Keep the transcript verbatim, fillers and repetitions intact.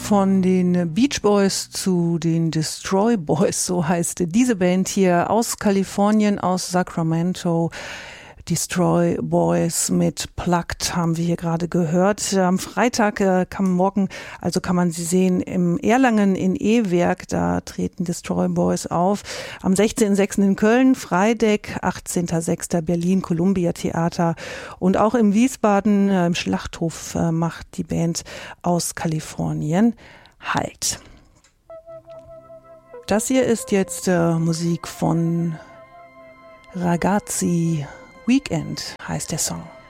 Von den Beach Boys zu den Destroy Boys, so heißt diese Band hier aus Kalifornien, aus Sacramento. Destroy Boys mit Plugged haben wir hier gerade gehört. Am Freitag äh, kann morgen, also kann man sie sehen im Erlangen in E-Werk, da treten Destroy Boys auf. Am sechzehnten sechsten in Köln, Freideck, achtzehnten sechsten Berlin, Columbia Theater und auch im Wiesbaden, äh, im Schlachthof äh, macht die Band aus Kalifornien Halt. Das hier ist jetzt äh, Musik von Ragazzi. Weekend heißt der Song.